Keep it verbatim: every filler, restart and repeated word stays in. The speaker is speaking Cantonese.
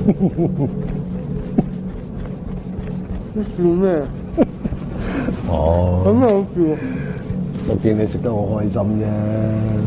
你笑咩？ 哦， 咁好笑。 我見你食得好開心啫。